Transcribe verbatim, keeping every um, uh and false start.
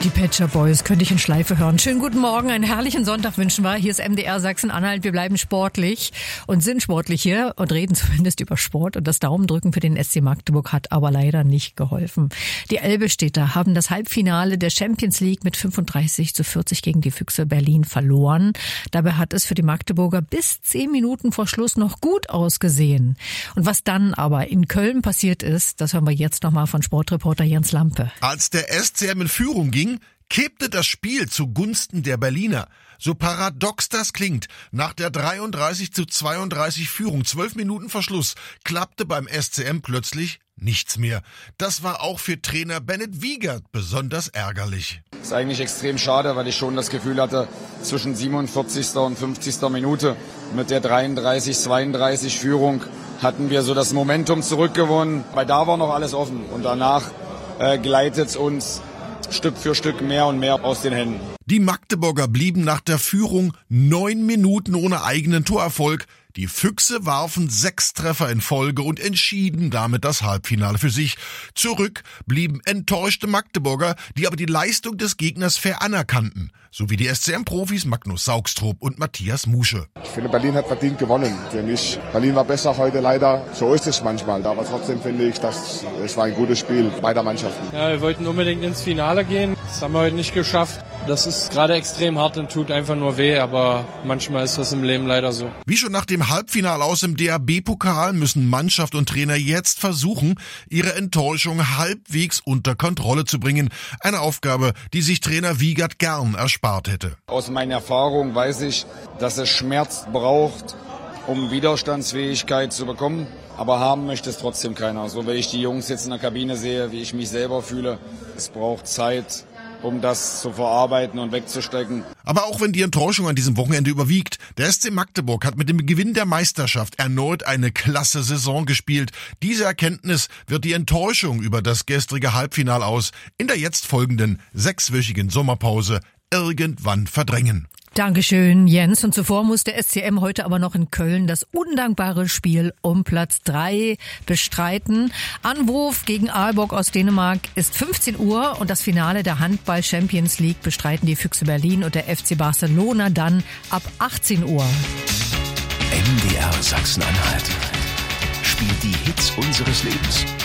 Die Pet Shop Boys könnte ich in Schleife hören. Schönen guten Morgen, einen herrlichen Sonntag wünschen wir. Hier ist M D R Sachsen-Anhalt. Wir bleiben sportlich und sind sportlich hier und reden zumindest über Sport. Und das Daumendrücken für den S C Magdeburg hat aber leider nicht geholfen. Die Elbestädter haben das Halbfinale der Champions League mit fünfunddreißig zu vierzig gegen die Füchse Berlin verloren. Dabei hat es für die Magdeburger bis zehn Minuten vor Schluss noch gut ausgesehen. Und was dann aber in Köln passiert ist, das hören wir jetzt nochmal von Sportreporter Jens Lampe. Als der S C M in Führung ging, kippte das Spiel zugunsten der Berliner. So paradox das klingt, nach der dreiunddreißig zu zweiunddreißig Führung, zwölf Minuten Verschluss, klappte beim S C M plötzlich nichts mehr. Das war auch für Trainer Bennett Wiegert besonders ärgerlich. Das ist eigentlich extrem schade, weil ich schon das Gefühl hatte, zwischen siebenundvierzigster und fünfzigster Minute mit der dreiunddreißig zweiunddreißig Führung hatten wir so das Momentum zurückgewonnen, weil da war noch alles offen und danach äh, gleitet es uns Stück für Stück mehr und mehr aus den Händen. Die Magdeburger blieben nach der Führung neun Minuten ohne eigenen Torerfolg. Die Füchse warfen sechs Treffer in Folge und entschieden damit das Halbfinale für sich. Zurück blieben enttäuschte Magdeburger, die aber die Leistung des Gegners fair anerkannten. So wie die S C M-Profis Magnus Saugstrup und Matthias Musche. Ich finde, Berlin hat verdient gewonnen. Für mich, Berlin war besser heute leider. So ist es manchmal. Aber trotzdem finde ich, dass es war ein gutes Spiel beider Mannschaften. Ja, wir wollten unbedingt ins Finale gehen. Das haben wir heute nicht geschafft. Das ist gerade extrem hart und tut einfach nur weh, aber manchmal ist das im Leben leider so. Wie schon nach dem Halbfinale aus dem D A B-Pokal müssen Mannschaft und Trainer jetzt versuchen, ihre Enttäuschung halbwegs unter Kontrolle zu bringen. Eine Aufgabe, die sich Trainer Wiegert gern erspart hätte. Aus meiner Erfahrung weiß ich, dass es Schmerz braucht, um Widerstandsfähigkeit zu bekommen. Aber haben möchte es trotzdem keiner. So wie ich die Jungs jetzt in der Kabine sehe, wie ich mich selber fühle, es braucht Zeit, um das zu verarbeiten und wegzustecken. Aber auch wenn die Enttäuschung an diesem Wochenende überwiegt, der S C Magdeburg hat mit dem Gewinn der Meisterschaft erneut eine klasse Saison gespielt. Diese Erkenntnis wird die Enttäuschung über das gestrige Halbfinale aus in der jetzt folgenden sechswöchigen Sommerpause irgendwann verdrängen. Dankeschön, Jens. Und zuvor muss der S C M heute aber noch in Köln das undankbare Spiel um Platz drei bestreiten. Anwurf gegen Aalborg aus Dänemark ist fünfzehn Uhr und das Finale der Handball Champions League bestreiten die Füchse Berlin und der F C Barcelona dann ab achtzehn Uhr. M D R Sachsen-Anhalt spielt die Hits unseres Lebens.